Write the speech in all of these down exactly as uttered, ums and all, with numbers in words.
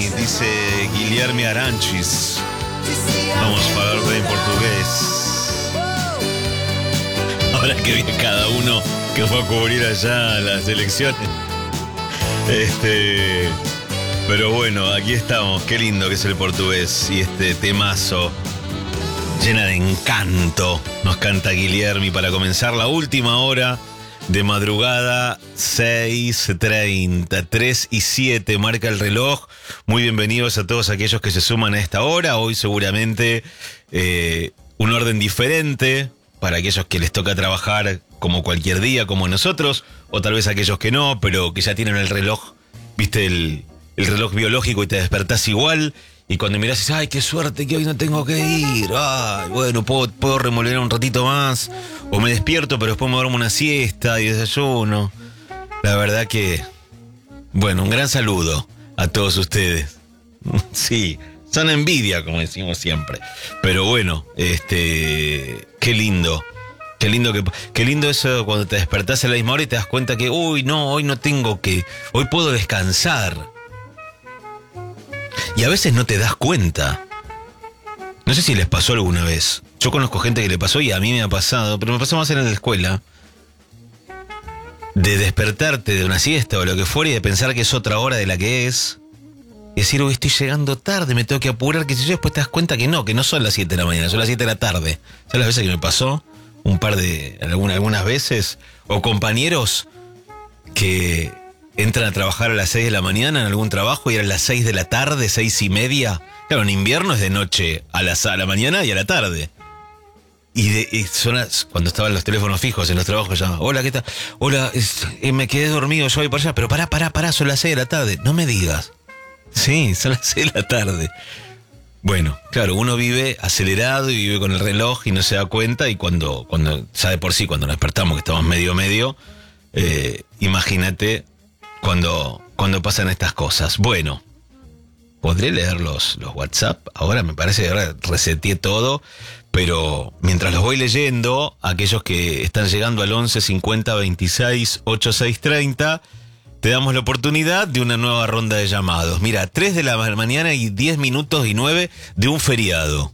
Dice Guilherme Aranchis. Vamos a hablar en portugués. Ahora que viene cada uno que fue a cubrir allá las elecciones. Este. Pero bueno, aquí estamos. Qué lindo que es el portugués. Y este temazo llena de encanto. Nos canta Guilherme para comenzar la última hora de madrugada. Seis treinta, tres y siete marca el reloj. Muy bienvenidos a todos aquellos que se suman a esta hora. Hoy seguramente eh, un orden diferente para aquellos que les toca trabajar como cualquier día, como nosotros, o tal vez aquellos que no, pero que ya tienen el reloj, viste, el, el reloj biológico y te despertás igual. Y cuando mirás dices, ay, qué suerte que hoy no tengo que ir. Ay, bueno, puedo, puedo remoler un ratito más. O me despierto, pero después me duermo una siesta y desayuno. La verdad que, bueno, un gran saludo a todos ustedes. Sí, son envidia, como decimos siempre. Pero bueno, este, qué lindo. Qué lindo que, qué lindo eso cuando te despertás a la misma hora y te das cuenta que, uy, no, hoy no tengo que, hoy puedo descansar. Y a veces no te das cuenta. No sé si les pasó alguna vez. Yo conozco gente que le pasó y a mí me ha pasado, pero me pasó más en la escuela. De despertarte de una siesta o lo que fuera y de pensar que es otra hora de la que es. Y decir, uy, estoy llegando tarde, me tengo que apurar, que si yo después te das cuenta que no, que no son las siete de la mañana, son las siete de la tarde. ¿Sabes las veces que me pasó? Un par de, algunas, algunas veces. O compañeros que entran a trabajar a las seis de la mañana en algún trabajo y eran las seis de la tarde, seis y media. Claro, en invierno es de noche a la, a la mañana y a la tarde. Y, de, y son las, cuando estaban los teléfonos fijos en los trabajos, llama, hola, ¿qué tal? Hola, es, eh, me quedé dormido, yo voy para allá, pero pará, pará, pará, son las seis de la tarde. No me digas. Sí, son las seis de la tarde. Bueno, claro, uno vive acelerado y vive con el reloj y no se da cuenta, y cuando, cuando ya de por sí, cuando nos despertamos, que estamos medio medio, eh, imagínate cuando, cuando pasan estas cosas. Bueno, podré leer los, los WhatsApp. Ahora me parece que ahora reseteé todo, pero mientras los voy leyendo, aquellos que están llegando al once cincuenta veintiséis ochenta y seis treinta, te damos la oportunidad de una nueva ronda de llamados. Mira, tres de la mañana y diez minutos y nueve de un feriado.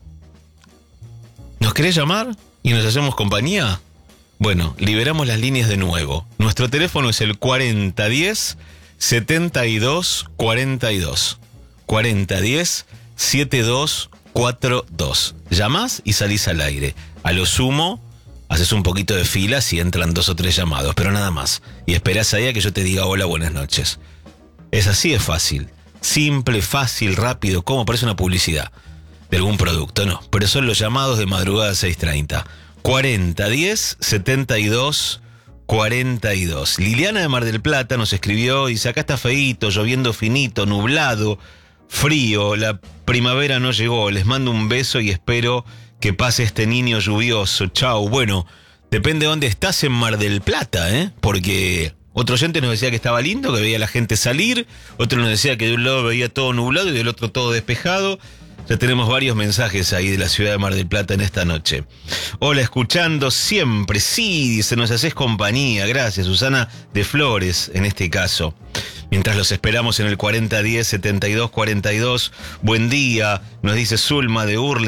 ¿Nos querés llamar y nos hacemos compañía? Bueno, liberamos las líneas de nuevo. Nuestro teléfono es el cuarenta diez setenta y dos cuarenta y dos. cuarenta diez setenta y dos cuarenta y dos. Llamás y salís al aire. A lo sumo, haces un poquito de fila si entran dos o tres llamados, pero nada más. Y esperás ahí a que yo te diga hola, buenas noches. Es así de fácil. Simple, fácil, rápido, como parece una publicidad de algún producto, no. Pero son los llamados de madrugada seis treinta. cuarenta diez setenta y dos cuarenta y dos. Liliana de Mar del Plata nos escribió y dice, acá está feíto, lloviendo finito, nublado, frío, la primavera no llegó, les mando un beso y espero que pase este niño lluvioso. Chau. Bueno, depende de dónde estás en Mar del Plata, ¿eh? Porque otro oyente nos decía que estaba lindo, que veía a la gente salir, otro nos decía que de un lado veía todo nublado y del otro todo despejado. Ya tenemos varios mensajes ahí de la ciudad de Mar del Plata en esta noche. Hola, escuchando siempre. Sí, dice, nos haces compañía. Gracias, Susana de Flores, en este caso. Mientras los esperamos en el cuarenta diez setenta y dos cuarenta y dos. Buen día, nos dice Zulma de Urli.